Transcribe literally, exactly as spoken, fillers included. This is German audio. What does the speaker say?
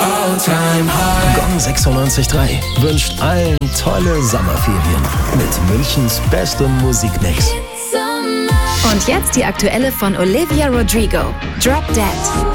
Gong sechsundneunzig Komma drei wünscht allen tolle Sommerferien mit Münchens bestem Musikmix. Und jetzt die aktuelle von Olivia Rodrigo, Drop Dead.